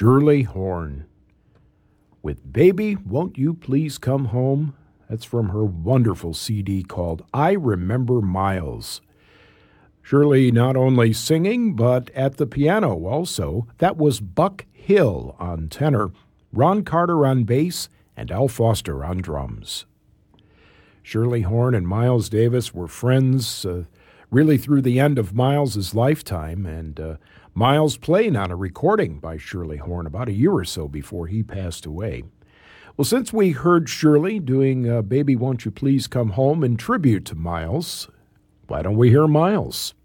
Shirley Horn with Baby, Won't You Please Come Home? That's from her wonderful CD called I Remember Miles. Shirley not only singing, but at the piano also. That was Buck Hill on tenor, Ron Carter on bass, and Al Foster on drums. Shirley Horn and Miles Davis were friends really through the end of Miles's lifetime, and Miles played on a recording by Shirley Horn about a year or so before he passed away. Well, since we heard Shirley doing Baby Won't You Please Come Home in tribute to Miles, why don't we hear Miles?